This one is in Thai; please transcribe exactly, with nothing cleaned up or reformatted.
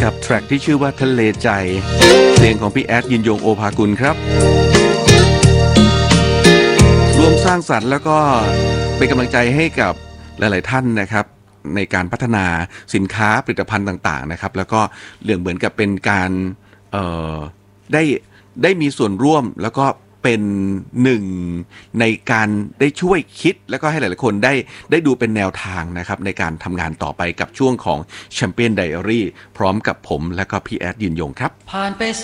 กับแทร็กที่ชื่อว่าทะเลใจเพลงของพี่แอดยินยงโอภากุลครับร่วมสร้างสรรค์แล้วก็เป็นกำลังใจให้กับหลายๆท่านนะครับในการพัฒนาสินค้าผลิตภัณฑ์ต่างๆนะครับแล้วก็เรื่องเหมือนกับเป็นการเอ่อได้ได้มีส่วนร่วมแล้วก็เป็นหนึ่งในการได้ช่วยคิดแล้วก็ให้หลายๆคนได้ได้ดูเป็นแนวทางนะครับในการทำงานต่อไปกับช่วงของ Champion Diary พร้อมกับผมและก็พี่แอดยืนยงครับผ่านไป